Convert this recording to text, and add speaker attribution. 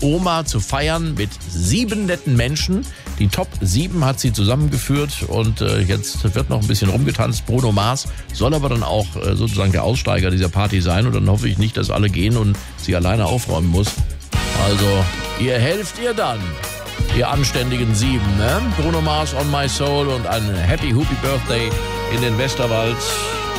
Speaker 1: Oma zu feiern mit 7 netten Menschen. Die Top 7 hat sie zusammengeführt und jetzt wird noch ein bisschen rumgetanzt. Bruno Mars soll aber dann auch sozusagen der Aussteiger dieser Party sein und dann hoffe ich nicht, dass alle gehen und sie alleine aufräumen muss. Also, ihr helft ihr dann, ihr anständigen 7, ne? Bruno Mars, On My Soul und ein Happy Hoopy Birthday in den Westerwald.